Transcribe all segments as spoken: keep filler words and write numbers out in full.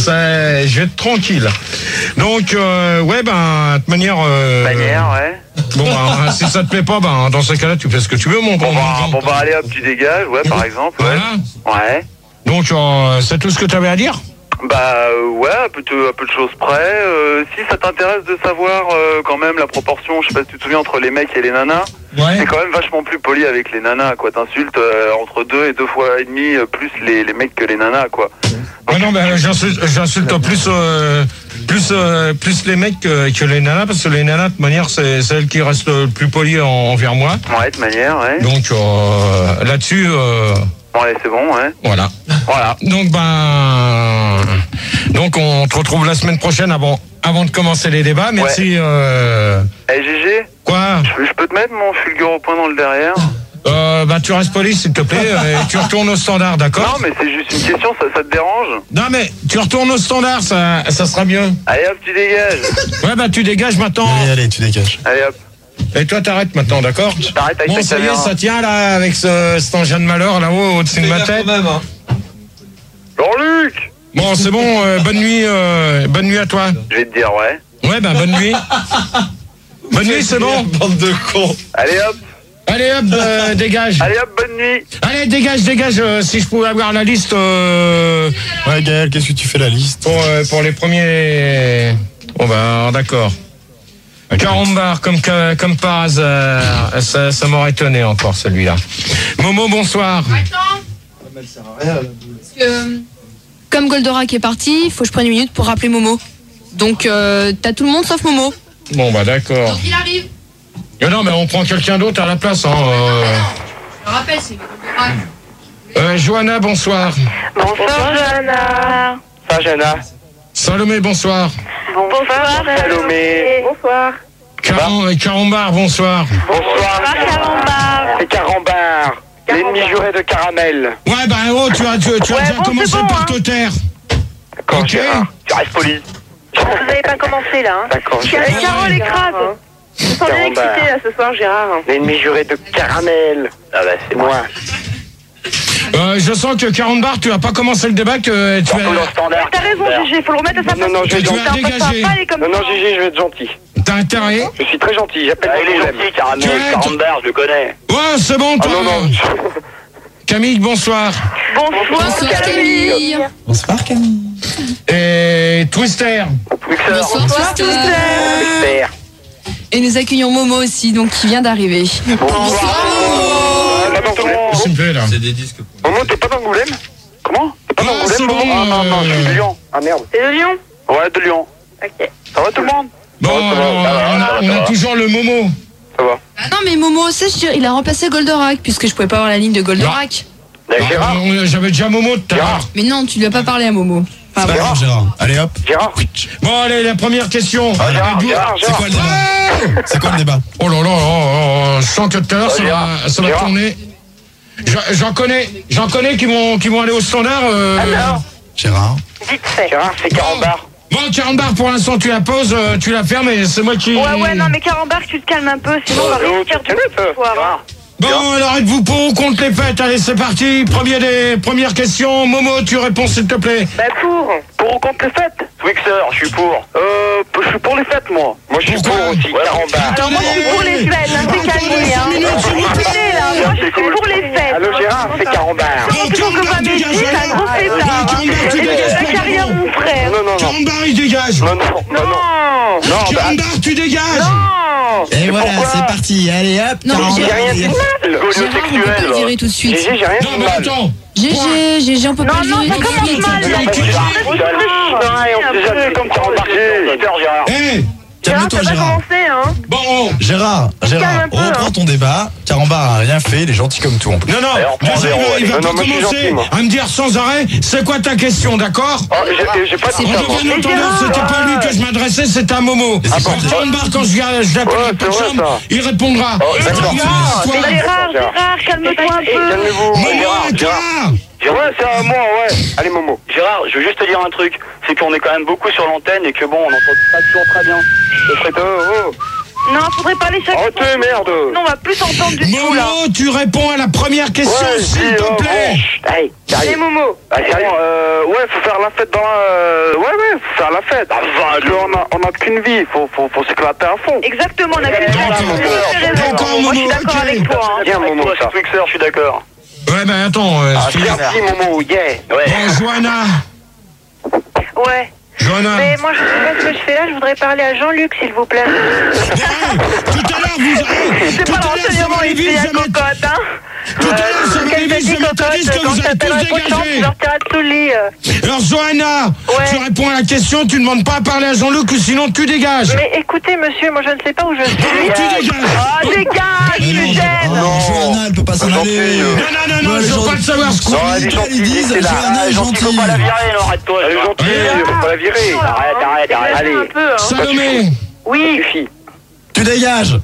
ça, je vais être tranquille. Donc, euh, ouais, ben, de toute manière... Euh, Manière, ouais. Bon, ben, si ça te plaît pas, ben, dans ce cas-là, tu fais ce que tu veux, mon Bon, bon. bah, bon, bah allez, hop, tu dégages, ouais, par exemple. Ouais. Voilà. Ouais. Donc, euh, c'est tout ce que tu avais à dire? Bah euh, ouais, à peu, de, à peu de choses près. Euh, si ça t'intéresse de savoir euh, quand même la proportion, je sais pas si tu te souviens, entre les mecs et les nanas, ouais. C'est quand même vachement plus poli avec les nanas, quoi. T'insultes euh, entre deux et deux fois et demi euh, plus les, les mecs que les nanas, quoi. Ah non, mais j'insulte, j'insulte plus, euh, plus, euh, plus les mecs que, que les nanas, parce que les nanas, de toute manière, c'est celles qui restent le plus polies en, envers moi. Ouais, de manière, ouais. Donc euh, là-dessus... Euh, Ouais, c'est bon, ouais. Voilà. Voilà. Donc, ben... Donc, on te retrouve la semaine prochaine avant, avant de commencer les débats. Merci. Ouais. Euh... Eh, G G. Quoi? Je, je peux te mettre mon fulgure au point dans le derrière? Euh, bah, tu restes poli, s'il te plaît, et tu retournes au standard, d'accord? Non, mais c'est juste une question, ça, ça te dérange? Non, mais tu retournes au standard, ça, ça sera mieux. Allez, hop, tu dégages. Ouais, bah, tu dégages maintenant. Allez, allez, tu dégages. Allez, hop. Et toi, t'arrêtes maintenant, d'accord? T'arrêtes avec Bon, ta ça y est, caméra. ça tient, là, avec ce, cet engin de malheur, là-haut, au-dessus de ma tête. Même, hein. Jean-Luc! Bon, c'est bon, euh, bonne nuit, euh, bonne nuit à toi. Je vais te dire, ouais. Ouais, bah, bonne nuit. Bonne nuit, c'est bon? Bande de cons. Allez, hop. Allez, hop, euh, dégage. Allez, hop, bonne nuit. Allez, dégage, dégage, euh, si je pouvais avoir la liste... Euh, Ouais, Gaël, qu'est-ce que tu fais la liste? pour, euh, pour les premiers... Bon, bah, d'accord. Carambar, comme, que- comme par hasard. Ça, ça m'aurait étonné encore, celui-là. Momo, bonsoir. Attends. Elle sert à rien, la boule. Parce que, euh, comme Goldorak est parti, il faut que je prenne une minute pour rappeler Momo. Donc, euh, t'as tout le monde sauf Momo. Bon, bah, d'accord. Donc, il arrive. Euh, non, mais on prend quelqu'un d'autre à la place. Hein, euh. Je le rappelle, c'est Goldorak. Euh, Johanna, bonsoir. Bonsoir, Johanna. Ça, Jana. Salomé, bonsoir. Bonsoir, Salomé. Bonsoir. Caram, euh, Carambar, bonsoir. Bonsoir. Carambar. C'est Carambar. L'ennemi juré de caramel. Ouais, bah, oh, tu as, tu, tu as Ouais, déjà bon, commencé c'est bon, par hein. te taire. D'accord, Ok. Gérard. Tu restes poli. Vous n'avez pas commencé là, hein. D'accord, Carole Gérard. Carole écrase. Je me sens bien Carambar. excitée là ce soir, Gérard. L'ennemi juré de caramel. Ah bah, c'est moi. Euh, je sens que Carambar, tu as pas commencé le débat, que tu Surtout dans le as, standard. T'as raison, Gégé, faut le remettre à sa place. Non, non, je vais tu gentil. as dégagé. Non, non, Gégé, je vais être gentil. T'as intérêt. Je suis très gentil, j'appelle Ah, mon il est problème. gentil, Caramel, Tu es- Carambar, je le connais. Ouais, c'est bon, Ah toi. non, non. Camille, bonsoir. Bonsoir, Bonsoir, Camille. Bonsoir, Camille. Et Twister. Mixeur. Bonsoir, Twister. Mixeur. Et nous accueillons Momo aussi, donc qui vient d'arriver. Bonsoir. Pas d'Angoulême. S'il me plaît, là. C'est des disques. Momo, t'es pas d'Angoulême? Comment? T'es pas Ah, d'Angoulême, c'est Momo? bon, Ah non, non, je suis de euh, Lyon. Ah merde. C'est de Lyon? Ouais, de Lyon. Ok. Ça va tout le monde? Bon, Ça va, ça va, alors, ça va, on ça a, va, on ça a va. toujours le Momo. Ça va. Ah non, mais Momo, c'est sûr, il a remplacé Goldorak, puisque je pouvais pas avoir la ligne de Goldorak. Avec Gérard? Ah, on- J'avais déjà Momo tout à l'heure. Gérard. Mais non, tu lui as pas parlé à Momo. Enfin, C'est pas bon. grave, Gérard. Allez, hop. Gérard? Bon, allez, la première question. Ah, Gérard, Avec- Gérard, C'est Gérard. quoi le débat? C'est quoi le débat? Oh là là, oh, oh, je sens que tout à l'heure, ça Gérard. va, ça va Gérard. tourner. J'en- J'en connais, j'en connais qui vont, qui vont aller au standard. Euh... Alors? Gérard. Vite fait. Gérard, c'est Carambar. Bon, quarante bars pour l'instant, tu la poses, euh, tu la fermes et c'est moi qui... Ouais, ouais, non, mais Carambar, tu te calmes un peu, sinon on va Oh, rien tu faire te du calmes tout un peu. ce soir. Gérard. Bon, alors êtes-vous pour ou contre les fêtes? Allez, c'est parti. Premier des, première question. Momo, tu réponds s'il te plaît. Bah pour. Pour ou contre les fêtes? Twixer, je suis pour. Euh, je suis pour les fêtes, moi. Moi, je suis Pourquoi? pour aussi, Ouais, Carambar. Alors moi je suis pour les fêtes, hein, c'est calmé, hein. Écoutez, là, moi je suis pour les fêtes. Allô, Gérard, c'est Carambar. Comment tu veux que ma métier, c'est un gros fêtard, hein. Et c'est la carrière, mon frère. Non, non, non. quarante bars, il dégage. Non, non, non, non. Non. Non, bah, quarante bars, tu dégages. Non. Et voilà, pourquoi? c'est parti. Allez, hop. Non, quarante j'ai j'ai bars. rien dit de mal. Gérard, on peut pas Sexuel, le virer tout de suite. Gégé, j'ai rien Non, dit de mais mal. attends. Gégé, Gégé, on peut Non, pas le non, virer ça tout de commence suite. mal, là. Non, et on sait jamais comme Carambar. Gérard. Eh, Gérard, Calme-toi, t'as pas Gérard. commencé, hein. bon. Gérard, Gérard, calme un peu, reprends hein. ton débat. Carambar a rien fait, il est gentil comme tout. Non, non, Allez, on prend déjà, zéro, il va, il allez. va Non, pas non, moi, je suis commencer gentil, moi. à me dire sans arrêt, c'est quoi ta question, d'accord? Oh, j'ai j'ai pas On dit ça, moi. devient entendeur, c'était pas lui que je m'adressais, c'était à Momo. Et c'est quoi, Alors, quarante bars, quand je, je l'appelle Ouais, à c'est vrai, chambre, ça. il répondra. Oh, d'accord. Alors, Mais toi, Gérard, Gérard, calme-toi un peu. Calmez-vous. Momo, Gérard, et toi? Gérard. Ouais, c'est à moi, ouais. Allez, Momo. Gérard, je veux juste te dire un truc. C'est qu'on est quand même beaucoup sur l'antenne et que bon, on entend pas toujours très bien. Ce serait oh, oh. Non, faudrait parler chaque Arrêtez, fois. merde. Non, on va plus entendre du tout, là. Momo, tu réponds à la première question, Ouais, s'il dis, te oh, plaît. bon. Chut, Allez, Allez, sérieux. Momo. Ah, sérieux. Euh, ouais, faut faire la fête dans la... Euh, ouais, la fête. Enfin, on a, on a qu'une vie, faut, faut, faut s'éclater à fond. Exactement, on a qu'une D'accord. raison. Moi, je suis d'accord avec toi. Bien, Momo, ça. Twixer, je suis d'accord. Ouais, ben attends. Euh, Ah, excuse- merci, Momo, yeah. Ouais. Bon, Johanna. Ouais. Johanna. Mais moi, je sais pas ce que je fais là. Je voudrais parler à Jean-Luc, s'il vous plaît. Hey, tout à l'heure, vous. Hey, C'est tout pas à l'heure, ça l'enseignement m'avait ici, dit, la ça m'a- cocotte, hein. Tout à l'heure, ça m'avait Qu'elle t'a dit, dit, ça m'a cocotte, dit que quand vous ça êtes t'appellera tous trop de chance, tu dégagés. leur tireras sous le lit. euh. Alors, Johanna, Ouais. tu réponds à la question, tu demandes pas à parler à Jean-Luc ou sinon tu dégages. Mais écoutez, monsieur, moi, je ne sais pas où je suis. Alors, tu dégages. Oh, dégage, Mais tu non, gênes. oh, Johanna, elle peut pas s'en Gentil, aller. euh. Non, non, non, non, Ouais, je veux Jean- pas le savoir ce qu'on Non, dit. elle est Ils gentille, disent, c'est là. Johanna est Gentil, faut gentille. pas la virer, non, arrête-toi. Elle est gentille, Ouais. faut pas la virer. Arrête, arrête, arrête. Allez. Un peu, hein. Salomé. Oui, Suffit. Tu dégages.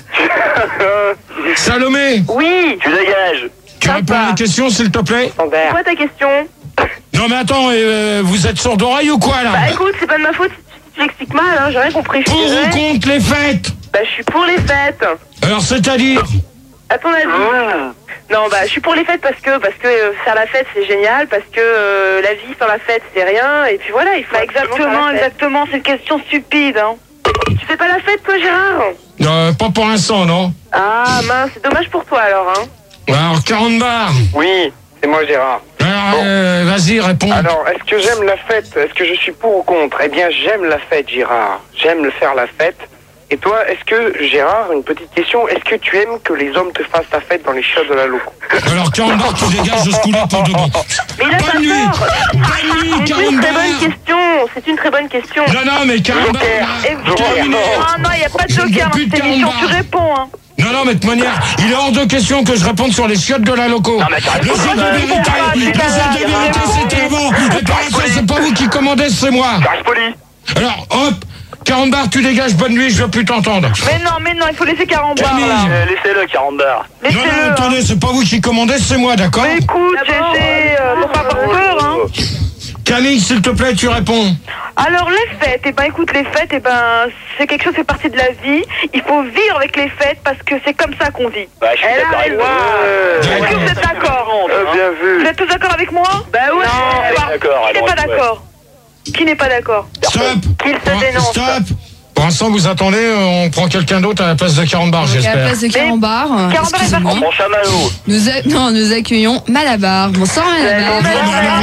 Salomé, oui. Tu dégages. tu réponds à la question s'il te plaît. C'est quoi ta question? Non mais attends, euh, vous êtes sourd d'oreille ou quoi là? Bah écoute, c'est pas de ma faute si tu l'expliques mal, hein. J'ai rien compris. Je Pour suis ou désolée. contre les fêtes? Bah je suis pour les fêtes. Alors c'est-à-dire? À ton avis? Non, bah je suis pour les fêtes parce que parce que euh, faire la fête c'est génial, parce que euh, la vie sans la fête c'est rien, et puis voilà, il faut. Bah exactement, exactement, c'est une question stupide, hein. Tu fais pas la fête toi, Gérard? Euh, pas pour l'instant, non. Ah mince, c'est dommage pour toi alors, hein. Alors quarante bars. Oui, c'est moi Gérard. Alors euh, vas-y, réponds. Alors, est-ce que j'aime la fête? Est-ce que je suis pour ou contre? Eh bien, j'aime la fête, Gérard. J'aime le faire la fête. Et toi, est-ce que, Gérard, une petite question, est-ce que tu aimes que les hommes te fassent la fête dans les chiottes de la loco? Alors quarante bars, tu dégages de ce coup-là pour de bon. Mais il a Bonne pas nuit. peur. Bonne nuit, C'est quarante une très bonne bars. question, c'est une très bonne question. Non, non, mais quarante bars. Et là, terminé. non, non, il n'y a pas de Je ne veux joker dans plus de cette émission, quarante tu bars. réponds, hein. Non, non, mais de toute manière, il est hors de question que je réponde sur les chiottes de la loco. mais tu Le réponds jeu de pas, vérité, tu le jeu réponds pas, de vérité, tu c'était avant. Et par la suite, c'est pas vous qui commandez, c'est moi. Reste poli. Alors, hop, quarante bars, tu dégages, bonne nuit, je veux plus t'entendre. Mais non, mais non, il faut laisser quarante bars, Camille. là. Euh, Laissez-le, quarante bars. Non, non, Laissez-le, hein. attendez, c'est pas vous qui commandez, c'est moi, d'accord? Mais écoute, Gégé, euh, faut pas avoir peur, hein. Camille, s'il te plaît, tu réponds. Alors, les fêtes, eh ben, écoute, les fêtes, eh ben, c'est quelque chose qui fait partie de la vie. Il faut vivre avec les fêtes parce que c'est comme ça qu'on vit. Bah, je suis Elle a d'accord avec raison. toi. Est-ce que vous êtes d'accord? Euh, bien Vous vu. êtes tous d'accord avec moi? Bah ouais. elle est Bah, d'accord, Qui elle n'est pas est ouais. d'accord? Qui n'est pas d'accord? Stop. Qu'il se Pour- dénonce. Stop. Pour l'instant, vous attendez, on prend quelqu'un d'autre à la place de quarante bars, Donc, à la j'espère. place de Carambar, Carambar est excusez-moi, Mon chamallow. nous, a- non, nous accueillons Malabar. Bonsoir Malabar. Non, mais alors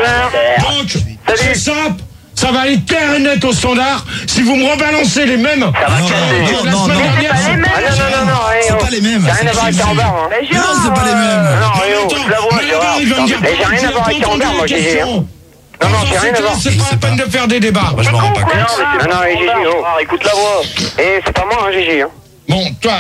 là, donc, c'est simple, ça va aller clair et net au standard. Si vous me rebalancez les mêmes. Ça va Non, casser. non, La non, semaine non. dernière, pas les mêmes. Ah non, non, non, non, eh, C'est oh. pas les mêmes. Ça n'a rien à voir avec c'est- Carambar, hein. Mais Non, c'est pas les mêmes. Non, Non, eh oh, attends, je la vois, mais Gérard. attends, il va me dire, Mais j'ai rien à voir avec j'ai pas Carambar, entendu moi, la Gégé, question. hein. Non, non, Dans j'ai ce rien à cas, voir. c'est pas la peine de faire des débats. Moi, je me rends pas compte. Non, mais c'est Non, non, eh, Gégé, oh. Écoute la voix. Eh, c'est pas moi, hein, Gégé, hein. Bon, toi,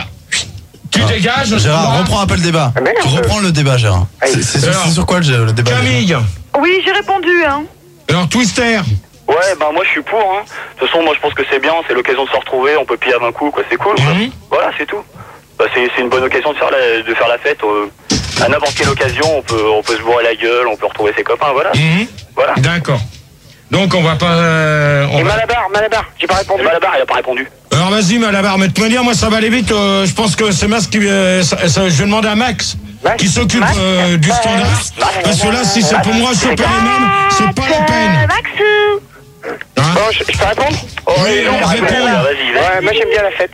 tu dégages. Gérard, toi. reprends un peu le débat. Ah, merde. Tu reprends le débat, Gérard. C'est c'est sur, Alors, c'est sur quoi le, le débat? Camille. Oui, j'ai répondu, hein. Alors, Twister. Ouais, bah moi je suis pour. Hein. De toute façon, moi je pense que c'est bien, c'est l'occasion de se retrouver, on peut piller à un coup, quoi. C'est cool. Quoi. Mhm. Voilà, c'est tout. Bah, c'est c'est une bonne occasion de faire la, de faire la fête. euh, à n'importe quelle occasion, on peut, on peut se bourrer la gueule, on peut retrouver ses copains, voilà. Mhm. Voilà. D'accord. Donc, on va pas. euh, on Et va- Malabar, Malabar, j'ai pas Et répondu. Malabar, il a pas répondu. Alors, vas-y, Malabar. Mais de toute manière, moi, ça va aller vite. euh, je pense que c'est Max qui. euh, ça- ça- je vais demander à Max. Max Qui s'occupe Max euh, du standard. Parce que là, si c'est pour moi choper les mêmes, c'est pas la peine. Maxou. Hein? Bon, je, je peux répondre? Oui, non, on réponds, répond. là, vas-y, vas-y. Ouais, moi j'aime bien la fête.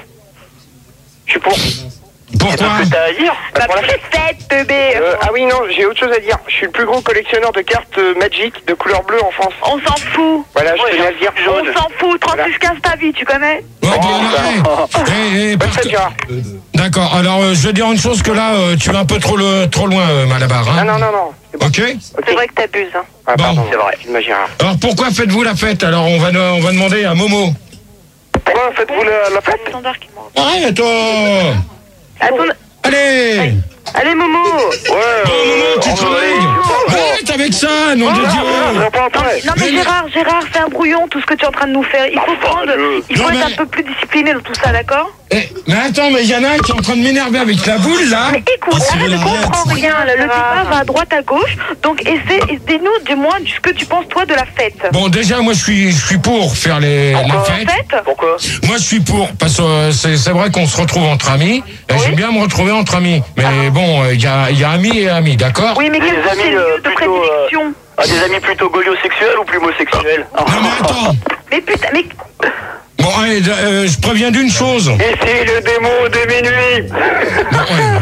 Je suis pour. Pourquoi? Qu'est-ce que t'as à dire? Bah, pour la pour les fêtes, bébé. Euh, ah oui, non, j'ai autre chose à dire. Je suis le plus gros collectionneur de cartes euh, Magic de couleur bleue en France. On s'en fout. Voilà, je Ouais, tenais à le dire. On s'en fout. trente-six quinze ta vie, tu connais? Ouais, bien, hey, hey, hey, Bonne parce fête, que- Gérard. D'accord, alors euh, je vais dire une chose que là, euh, tu vas un peu trop, le, trop loin, euh, Malabar. Hein? Non, non, non, non. C'est bon. Ok. C'est vrai que t'abuses, hein. Ah, Bon. pardon, C'est vrai. excuse-moi, Gérard. Alors pourquoi faites-vous la fête? Alors on va, on va demander à Momo. Pourquoi faites-vous la, la fête? Standard qui m'en- Arrête, oh. Attends, Allez. allez, Momo. Ouais, Bon, euh, Momo, tu on travailles. va- Arrête avec ça, nom de Ah, je Dieu. réponds après. Non mais Mais- Gérard, Gérard, c'est un brouillon tout ce que tu es en train de nous faire. Il faut Enfin, prendre, je- il faut Non, être mais- un peu plus discipliné dans tout ça, d'accord? Eh, mais attends, mais il y en a un qui est en train de m'énerver avec la boule, là. Mais écoute, Oh, on Cyril, ne arrête. comprend rien. là. Le débat va à droite, à gauche. Donc essaie, dis-nous du moins ce que tu penses toi de la fête. Bon, déjà, moi, je suis, je suis pour faire les, la La fête. fête? Pourquoi? Moi, je suis pour, parce que euh, c'est c'est vrai qu'on se retrouve entre amis. Et j'aime bien me retrouver entre amis. Mais bon, il y, a, il y a amis et amis, d'accord? Oui, mais Des quels sont amis, tes euh, lieux de plutôt, euh, prédilection? Ah, des amis plutôt goliosexuels ou plus homosexuels? Non, mais attends. Mais putain, mais... Bon, allez, euh, je préviens d'une chose. Ici le démon de minuit. Bon,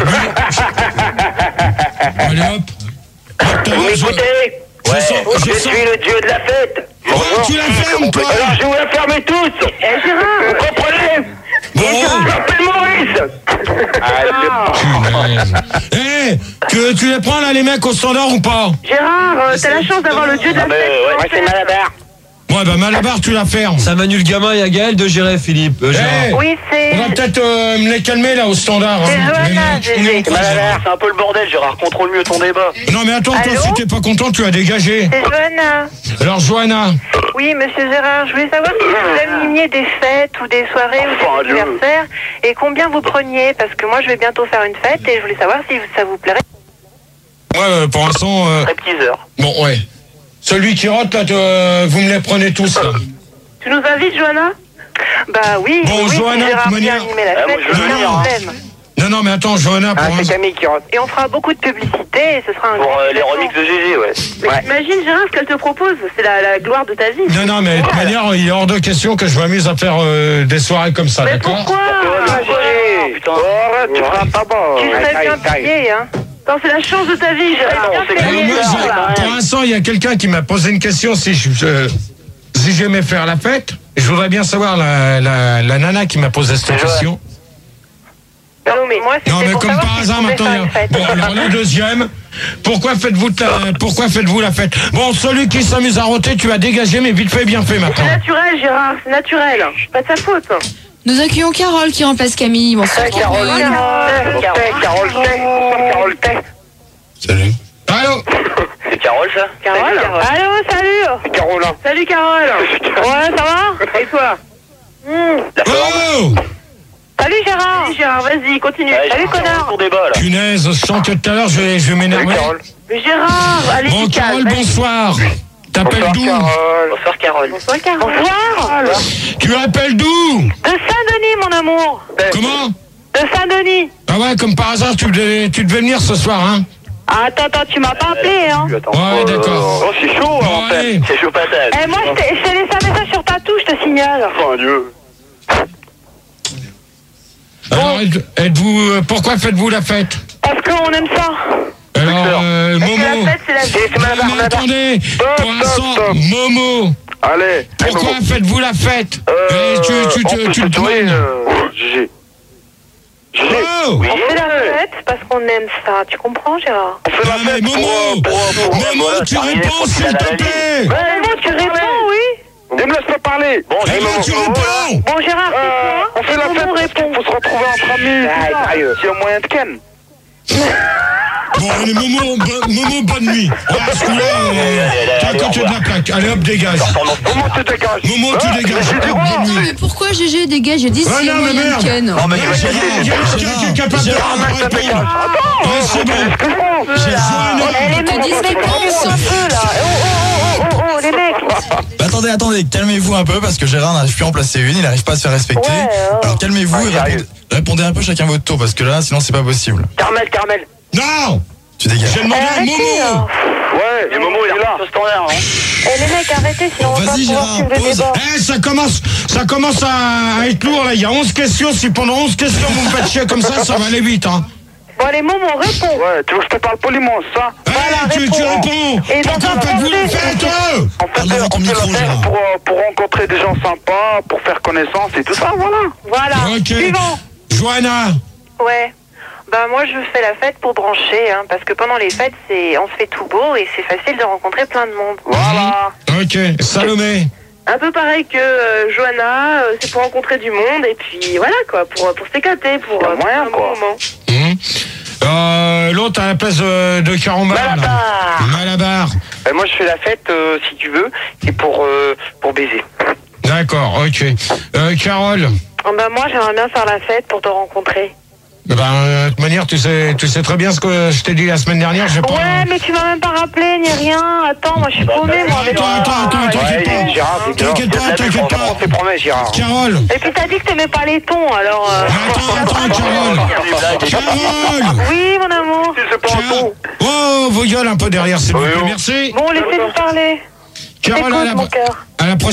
allez, allez hop. Attends, Vous je- m'écoutez? je Ouais, sens- je je sens- suis le dieu de la fête. Ouais, tu la fermes, toi. Alors je vous la ferme tous. Eh, Gérard. Vous comprenez? Bon. Je m'appelle Maurice. Punaise. Eh, tu, tu les prends là, les mecs, au standard ou pas? Gérard, euh, t'as la chance d'avoir le dieu de la Ah, mais, fête. ouais, Moi c'est Malabar. Ouais, bah Malabar, tu la fermes. Ça Manu le gamin et à Gaël de gérer, Philippe. Euh, Gérard. Eh, Oui, c'est... on va peut-être euh, me les calmer là au standard. C'est hein. Johanna, Mais, mais, Gégé. on est en train de- Malabar, c'est un peu le bordel, Gérard. Contrôle mieux ton débat. Non mais attends, toi, Allô si t'es pas content, tu as dégagé. C'est Johanna. Alors Johanna, Oui, monsieur Gérard, je voulais savoir si vous animiez des fêtes ou des soirées ou Enfin, des anniversaires et combien vous preniez, parce que moi je vais bientôt faire une fête et je voulais savoir si ça vous plairait. ouais, euh, pour l'instant, euh, Très petits heures. bon, ouais. Celui qui rote là, euh, vous me les prenez tous là. Tu nous invites, Johanna? Bah oui, Bon, oui, Johanna, si Gérard de vient manière- animer la Ah, moi, fête, je c'est veux un bien. problème. Non, non, mais attends, Johanna, pour Ah, c'est l'instant. Camille qui rentre. Et on fera beaucoup de publicité et ce sera un Pour grand euh, les événement. remixes de G G, ouais. Mais Ouais. t'imagines, Gérard, ce qu'elle te propose, c'est la, la gloire de ta vie. Non, non, mais de toute manière, il est hors de question que je m'amuse à faire euh, des soirées comme ça, Mais d'accord? pourquoi? Ah, Gégé. putain. Oh, arrête, tu feras pas bon. Tu serais Taille, bien taille. payé, hein. Non, c'est la chance de ta vie, Gérard. non, c'est Bien Alors, payé, moi, Gérard, j'ai- là. pour l'instant, il y a quelqu'un qui m'a posé une question si je, je- si j'aimais faire la fête. Je voudrais bien savoir la, la, la nana qui m'a posé cette question. Non, mais moi, c'était Non, mais pour comme savoir par si hasard, tu pouvais maintenant, faire il y une a- fête. bon, alors la deuxième, pourquoi faites-vous la, pourquoi faites-vous la fête? Bon, celui qui s'amuse à roter, tu as dégagé, mais vite fait, bien fait C'est maintenant. naturel, Gérard, c'est naturel. Pas de sa faute. Nous accueillons Carole qui remplace Camille. Bonsoir Carole. Carole. Carole, Carole, Carole, Carole, Carole, Salut. Allô? C'est Carole, ça? Carole. Allô, salut. Carole. Salut, Carole. Ouais, ça va? Et toi? Hmm. La forme. Oh! Salut, Gérard. Salut, Gérard, vas-y, continue. Ouais, Salut, j'ai connard. ton débat, là. Punaise, je sens que tout à l'heure, je vais, je vais m'énerver. Carole. Mais Gérard, allez, Bon, tu calmes, Carole, vas-y. bonsoir. T'appelles Bonsoir, d'où? Carole. Bonsoir, Carole. Bonsoir, Carole. Bonsoir. Tu appelles d'où? De Saint-Denis, mon amour. Comment? De Saint-Denis. Ah ouais, comme par hasard, tu devais, tu devais venir ce soir, hein? Ah, attends, attends, tu m'as pas appelé, hein. Attends. Ouais, d'accord. Oh, c'est chaud, Bon, en fait. allez. C'est chaud patate. Eh, moi, je t'ai je t'ai laissé un message sur ta touche, je te signale. Oh, Dieu. Alors, êtes- êtes-vous, euh, pourquoi faites-vous la fête? Parce qu'on aime ça. Alors, euh, Parce que Momo. la fête, c'est la vie. C'est Non, Malabar, mais Malabar. attendez, pour l'instant, stop. Momo, Allez. pourquoi Allez, faites-vous la fête? Euh, Eh, tu, tu, on tu, peut tu se te tourner, demandes. euh, Gégé. Gégé. Oh! Oui. On fait la fête parce qu'on aime ça. Tu comprends, Gérard? On fait Ah, la mais fête pour, Momo! euh, pour, euh, pour, Momo, voilà, tu terminé, réponds, profite s'il à te la plaît! Momo, tu réponds, oui? Ne me laisse pas parler. Bon, Eh allez, ben, Momo. tu réponds! Bon, Gérard, Euh, c'est on fait la Momo fête parce répond. qu'il faut se retrouver entre amis. Ah, sérieux. S'il y a moyen de ken. Bon, allez, Momo, bo- Momo, bonne nuit. Ah, parce que là, euh, t'es à côté de la plaque. Allez, hop, dégage. Momo, tu dégages. Momo, tu Ah, dégages. mais c'est Hop, bon. bonne nuit. Mais pourquoi G G dégage? J'ai dit Ah, si non, mais moyen merde. de ken. Non, mais Il y a Gérard, il y a quelqu'un qui est capable de Gérard, répondre. Attends. Ouais, c'est bon. Johanna. Eh, les T'as mecs, dix on réponses. un peu, là. Oh, oh, oh, oh, oh, les mecs. Bah, attendez, attendez, calmez-vous un peu parce que Gérard n'arrive plus à en placer une, il n'arrive pas à se faire respecter. Ouais, oh. Alors calmez-vous Ouais, et sérieux. répondez, répondez un peu chacun votre tour parce que là, sinon c'est pas possible. Carmel, Carmel. Non! Tu dégages. J'ai demandé à Arrêtez, là. Momo! Ouais, Et Momo, il est là. Au standard, hein. Eh, les mecs, arrêtez, sinon on va pas Vas-y, pouvoir Gérard, suivre le pose. débat. Eh, ça commence, ça commence à, à être lourd là. Il y a onze questions. Si pendant onze questions vous me faites chier comme ça, ça va aller vite, hein. Bon, allez, Momo, réponds. Ouais, tu veux que je te parle poliment, ça? Eh, Voilà, tu, tu réponds. réponds. Et dans Pourquoi un faites-vous la français, fête? réponds. En fait, Parle-moi dans ton on fait micro, la fête Gérard. pour, euh, pour rencontrer des gens sympas, pour faire connaissance et tout ça, voilà. Voilà. Ok. Suivant. Johanna. Ouais. Bah moi je fais la fête pour brancher, hein, parce que pendant les fêtes c'est on se fait tout beau et c'est facile de rencontrer plein de monde. Voilà. Ok. Salomé. Un peu pareil que euh, Johanna, euh, c'est pour rencontrer du monde et puis voilà quoi, pour pour s'éclater, pour Y a euh, moyen, un quoi. bon moment. Hum. Euh, L'autre à la place de, de Carambar. là. Malabar. Malabar. Euh, moi, je fais la fête, euh, si tu veux, c'est pour, euh, pour baiser. D'accord. Ok. Euh, Carole. Oh, bah moi j'aimerais bien faire la fête pour te rencontrer. Ben, euh, de toute manière, tu sais, tu sais très bien ce que je t'ai dit la semaine dernière. J'ai pas. Ouais mais tu m'as même pas rappelé ni rien. Attends moi je suis paumée moi avec Attends, toi. attends, attends, t'inquiète Ouais, pas. Gérard, c'est T'inquiète Gérard. pas, t'inquiète pas. On fait promesse, Gérard. Carole. Et puis t'as dit que t'aimais pas les tons alors. euh, Attends, attends, Carole. Carole. Oui mon amour. C'est pas un Car- ton. Oh, vos gueules un peu derrière, s'il vous Oui, plaît. oui. Merci. Bon laissez-nous parler. Carole, à Écoute la, mon cœur. à la prochaine.